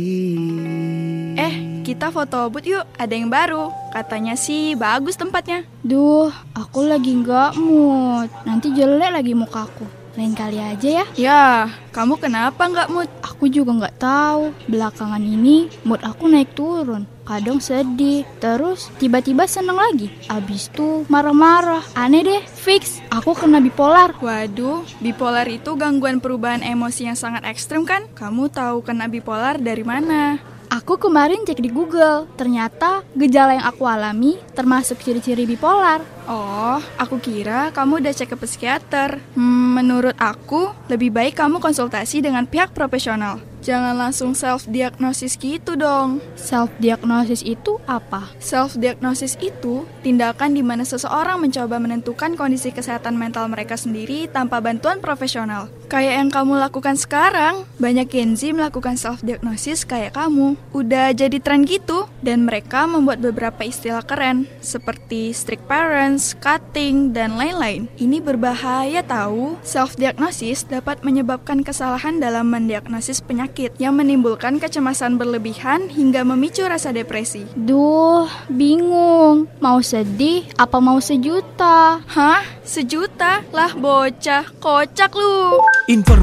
Kita foto booth yuk, ada yang baru. Katanya sih bagus tempatnya. Duh, aku lagi nggak mood. Nanti jelek lagi mukaku. Lain kali aja ya. Ya, kamu kenapa nggak mood? Aku juga nggak tahu. Belakangan ini mood aku naik turun. Kadang sedih, terus tiba-tiba seneng lagi. Abis itu marah-marah. Aneh deh, fix. Aku kena bipolar. Waduh, bipolar itu gangguan perubahan emosi yang sangat ekstrim kan? Kamu tahu kena bipolar dari mana? Aku kemarin cek di Google, ternyata gejala yang aku alami termasuk ciri-ciri bipolar. Oh, aku kira kamu udah cek ke psikiater. Menurut aku, lebih baik kamu konsultasi dengan pihak profesional. Jangan langsung self-diagnosis gitu dong. Self-diagnosis itu apa? Self-diagnosis itu tindakan di mana seseorang mencoba menentukan kondisi kesehatan mental mereka sendiri tanpa bantuan profesional. Kayak yang kamu lakukan sekarang, banyak Gen Z melakukan self-diagnosis kayak kamu. Udah jadi tren gitu, dan mereka membuat beberapa istilah keren, seperti strict parents, cutting, dan lain-lain. Ini berbahaya tahu. Self-diagnosis dapat menyebabkan kesalahan dalam mendiagnosis penyakit yang menimbulkan kecemasan berlebihan hingga memicu rasa depresi. Duh, bingung. Mau sedih apa mau sejuta? Hah? Sejuta? Lah bocah, kocak lu.